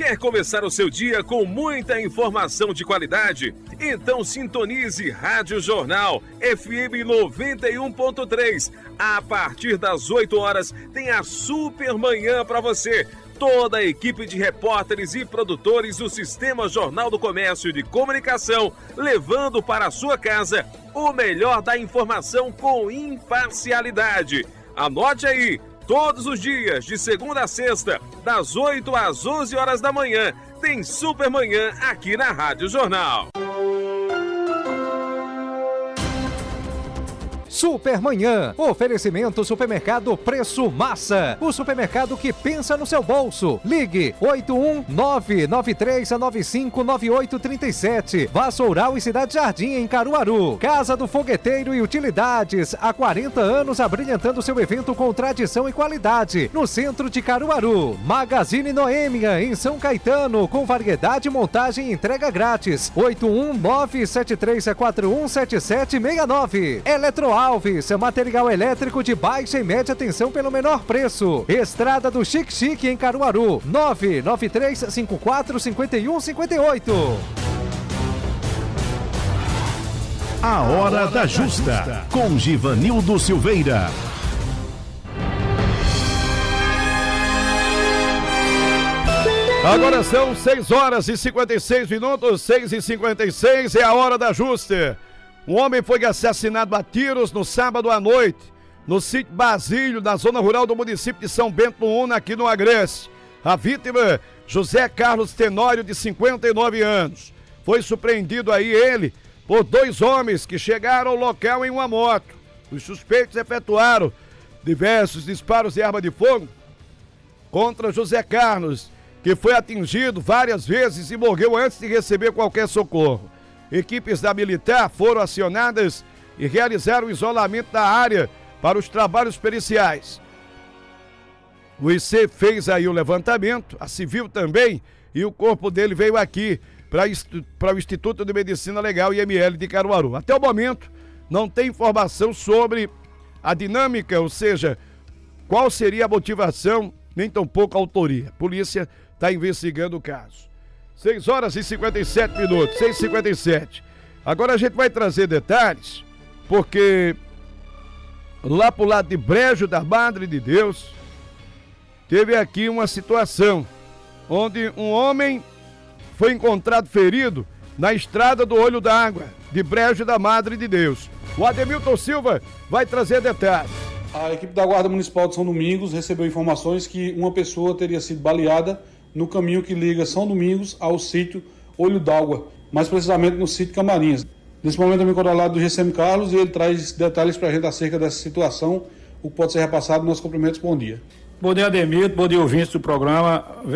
Quer começar o seu dia com muita informação de qualidade? Então sintonize Rádio Jornal FM 91.3. A partir das 8 horas tem a Super Manhã para você. Toda a equipe de repórteres e produtores do Sistema Jornal do Comércio e de Comunicação, levando para a sua casa o melhor da informação com imparcialidade. Anote aí, todos os dias, de segunda a sexta, das 8 às 11 horas da manhã, tem Super Manhã aqui na Rádio Jornal. Supermanhã, oferecimento Supermercado Preço Massa, o supermercado que pensa no seu bolso. Ligue 81993959837. Vassoural e Cidade Jardim em Caruaru. Casa do Fogueteiro e Utilidades, há 40 anos abrilhantando seu evento com tradição e qualidade, no centro de Caruaru. Magazine Noêmia em São Caetano, com variedade, montagem e entrega grátis. 81973417769. Eletroalves, material elétrico de baixa e média tensão pelo menor preço. Estrada do Chique Chique em Caruaru, 993545158. A Hora da Justa, com Givanildo Silveira. Agora são 6 horas e 56 minutos, 6h56, é a Hora da Justa. Um homem foi assassinado a tiros no sábado à noite, no sítio Basílio, na zona rural do município de São Bento Una, aqui no Agreste. A vítima, José Carlos Tenório, de 59 anos. Foi surpreendido aí ele por 2 homens que chegaram ao local em uma moto. Os suspeitos efetuaram diversos disparos de arma de fogo contra José Carlos, que foi atingido várias vezes e morreu antes de receber qualquer socorro. Equipes da militar foram acionadas e realizaram o isolamento da área para os trabalhos periciais. O IC fez aí o levantamento, a Civil também, e o corpo dele veio aqui para o Instituto de Medicina Legal IML de Caruaru. Até o momento, não tem informação sobre a dinâmica, ou seja, qual seria a motivação, nem tampouco a autoria. A polícia está investigando o caso. 6 horas e 57 minutos, 6h57. Agora a gente vai trazer detalhes, porque lá pro lado de Brejo da Madre de Deus, teve aqui uma situação onde um homem foi encontrado ferido na estrada do Olho d'Água, de Brejo da Madre de Deus. O Ademilton Silva vai trazer detalhes. A equipe da Guarda Municipal de São Domingos recebeu informações que uma pessoa teria sido baleada no caminho que liga São Domingos ao sítio Olho d'Água, mais precisamente no sítio Camarinhas. Nesse momento eu me encontro ao lado do GCM Carlos e ele traz detalhes para a gente acerca dessa situação, o que pode ser repassado nos cumprimentos. Bom dia. Bom dia, Ademir, bom dia, ouvintes do programa.